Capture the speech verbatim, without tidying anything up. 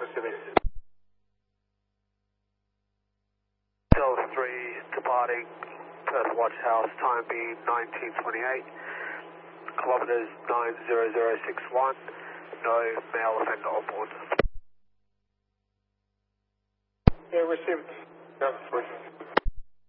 receiving. Delta three departing Perth Watch House, time being nineteen twenty-eight, kilometers nine zero zero six one, no male offender on board. Yeah, received. Delta three.